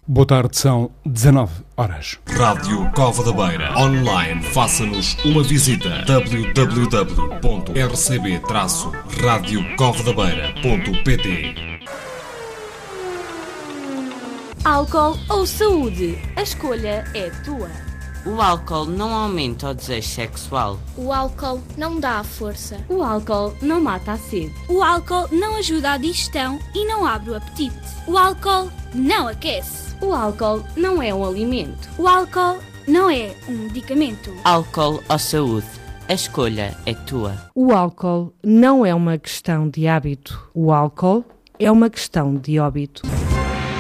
Boa tarde, são 19 horas. Rádio Cova da Beira. Online, faça-nos uma visita. www.rcb-radiocovadabeira.pt. Álcool ou saúde? A escolha é tua. O álcool não aumenta o desejo sexual. O álcool não dá a força. O álcool não mata a sede. O álcool não ajuda à digestão e não abre o apetite. O álcool não aquece. O álcool não é um alimento. O álcool não é um medicamento. Álcool ou saúde? A escolha é tua. O álcool não é uma questão de hábito. O álcool é uma questão de óbito.